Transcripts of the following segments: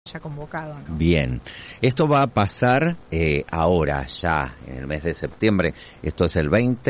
ya convocado, ¿no? Bien, esto va a pasar ahora, ya, en el mes de septiembre. Esto es el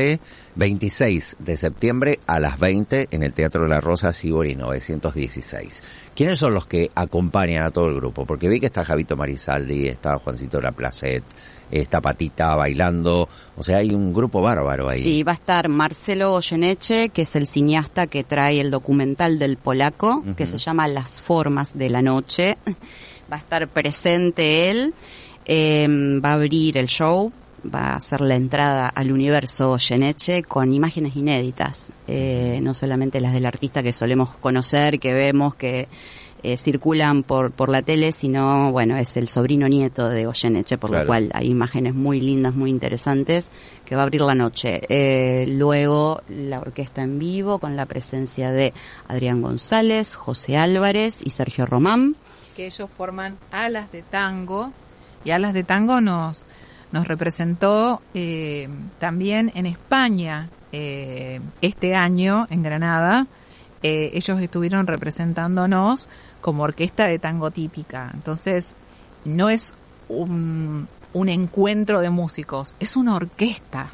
26 de septiembre a las 20 en el Teatro de la Rosa, Sibori 916. ¿Quiénes son los que acompañan a todo el grupo? Porque vi que está Javito Marizaldi, está Juancito Laplacet, está Patita bailando, o sea, hay un grupo bárbaro ahí. Sí, va a estar Marcelo Goyeneche, que es el cineasta que trae el documental del polaco, que se llama Las formas de la noche. Va a estar presente él, va a abrir el show, va a hacer la entrada al universo Goyeneche con imágenes inéditas, no solamente las del artista que solemos conocer, que vemos, que circulan por la tele, sino, bueno, es el sobrino nieto de Goyeneche, por lo cual hay imágenes muy lindas, muy interesantes, que va a abrir la noche. Luego la orquesta en vivo con la presencia de Adrián González, José Álvarez y Sergio Román. Que ellos forman Alas de Tango, y Alas de Tango nos representó también en España este año, en Granada. Ellos estuvieron representándonos como orquesta de tango típica. Entonces, no es un encuentro de músicos, es una orquesta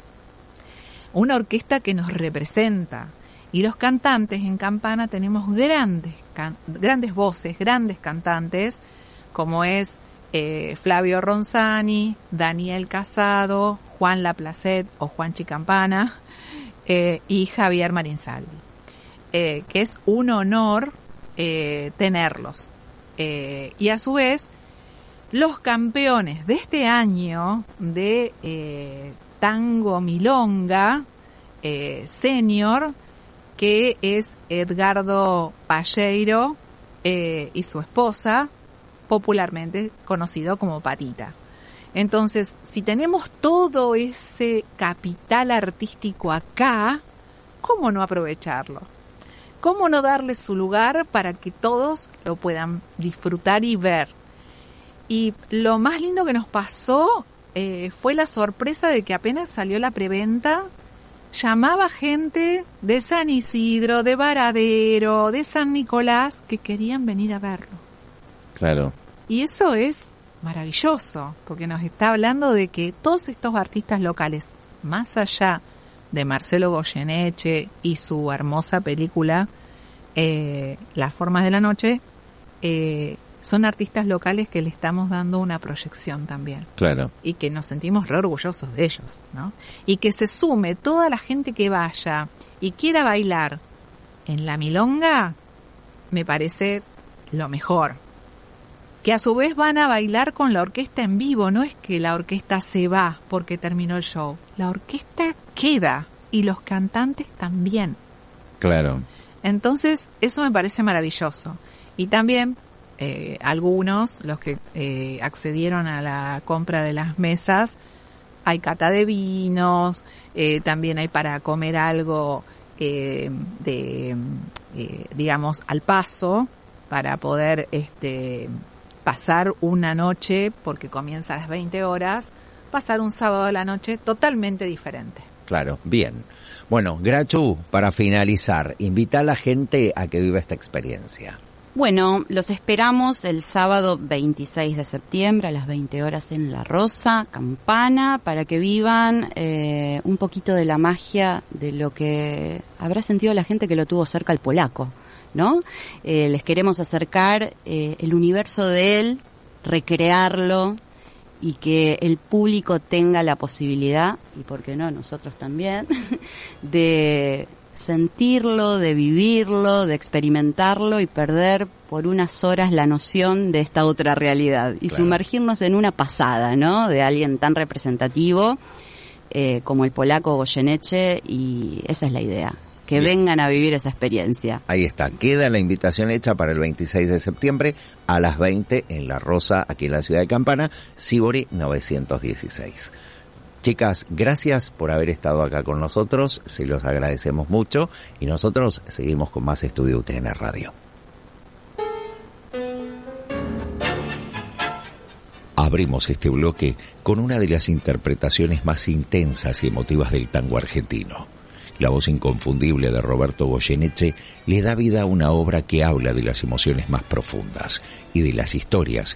que nos representa. Y los cantantes en Campana tenemos grandes voces, grandes cantantes, como es Flavio Ronzani, Daniel Casado, Juan Laplacet o Juanchi Campana y Javier Marinsaldi. Que es un honor tenerlos. Y a su vez, los campeones de este año de tango milonga senior, que es Edgardo Palleiro y su esposa, popularmente conocido como Patita. Entonces, si tenemos todo ese capital artístico acá, ¿cómo no aprovecharlo? ¿Cómo no darle su lugar para que todos lo puedan disfrutar y ver? Y lo más lindo que nos pasó fue la sorpresa de que apenas salió la preventa, llamaba gente de San Isidro, de Varadero, de San Nicolás, que querían venir a verlo. Claro. Y eso es maravilloso, porque nos está hablando de que todos estos artistas locales, más allá de Marcelo Goyeneche y su hermosa película Las formas de la noche, son artistas locales que le estamos dando una proyección también. Claro. Y que nos sentimos re orgullosos de ellos, ¿no? Y que se sume toda la gente que vaya y quiera bailar en la milonga, me parece lo mejor. Que a su vez van a bailar con la orquesta en vivo, no es que la orquesta se va porque terminó el show. La orquesta queda y los cantantes también. Claro. Entonces, eso me parece maravilloso. Y también algunos, los que accedieron a la compra de las mesas, hay cata de vinos, también hay para comer algo digamos, al paso, para poder pasar una noche, porque comienza a las 20 horas, pasar un sábado a la noche totalmente diferente. Claro, bien. Bueno, Grachu, para finalizar, invita a la gente a que viva esta experiencia. Bueno, los esperamos el sábado 26 de septiembre a las 20 horas en La Rosa, Campana, para que vivan un poquito de la magia de lo que habrá sentido la gente que lo tuvo cerca al polaco, ¿no? Les queremos acercar el universo de él, recrearlo y que el público tenga la posibilidad, y por qué no, nosotros también, de sentirlo, de vivirlo, de experimentarlo y perder por unas horas la noción de esta otra realidad y sumergirnos en una pasada, ¿no? De alguien tan representativo como el polaco Goyeneche, y esa es la idea. Que vengan a vivir esa experiencia. Ahí está, queda la invitación hecha para el 26 de septiembre a las 20 en La Rosa, aquí en la ciudad de Campana, Sibori 916. Chicas, gracias por haber estado acá con nosotros, se los agradecemos mucho y nosotros seguimos con más Estudio UTN Radio. Abrimos este bloque con una de las interpretaciones más intensas y emotivas del tango argentino. La voz inconfundible de Roberto Goyeneche le da vida a una obra que habla de las emociones más profundas y de las historias